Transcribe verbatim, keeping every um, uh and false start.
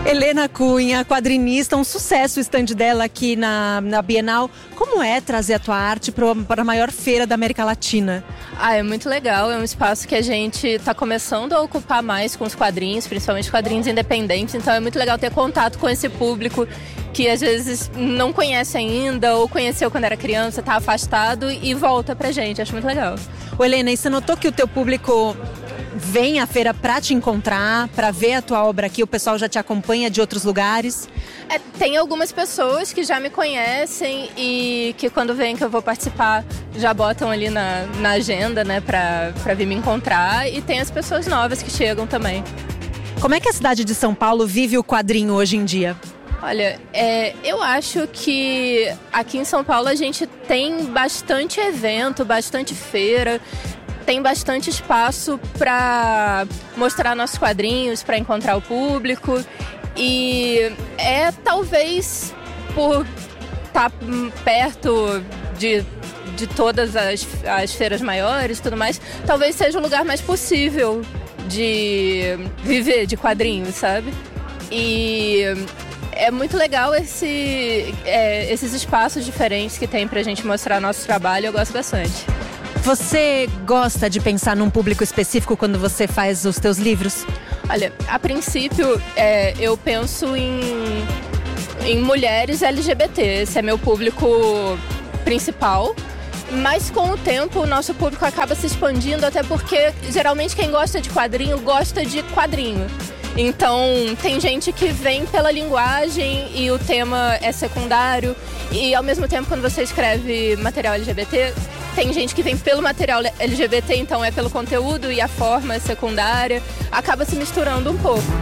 Helena Cunha, quadrinista, um sucesso o stand dela aqui na, na Bienal. Como é trazer a tua arte para a maior feira da América Latina? Ah, é muito legal, é um espaço que a gente está começando a ocupar mais com os quadrinhos, principalmente quadrinhos independentes, então é muito legal ter contato com esse público que às vezes não conhece ainda ou conheceu quando era criança, está afastado e volta pra gente, acho muito legal. Ô Helena, e você notou que o teu público vem à feira para te encontrar, para ver a tua obra aqui, o pessoal já te acompanha de outros lugares? É, tem algumas pessoas que já me conhecem e que quando vêm que eu vou participar já botam ali na, na agenda, né, pra, pra vir me encontrar, e tem as pessoas novas que chegam também. Como é que a cidade de São Paulo vive o quadrinho hoje em dia? Olha, é, eu acho que aqui em São Paulo a gente tem bastante evento, bastante feira, tem bastante espaço para mostrar nossos quadrinhos, para encontrar o público, e é talvez por estar perto de, de todas as, as feiras maiores e tudo mais, talvez seja o lugar mais possível de viver de quadrinhos, sabe? E é muito legal esse, é, esses espaços diferentes que tem pra gente mostrar nosso trabalho, eu gosto bastante. Você gosta de pensar num público específico quando você faz os teus livros? Olha, a princípio é, eu penso em, em mulheres L G B T, esse é meu público principal. Mas com o tempo o nosso público acaba se expandindo, até porque geralmente quem gosta de quadrinho gosta de quadrinho. Então tem gente que vem pela linguagem e o tema é secundário, e ao mesmo tempo quando você escreve material L G B T, tem gente que vem pelo material L G B T, então é pelo conteúdo e a forma é secundária, acaba se misturando um pouco.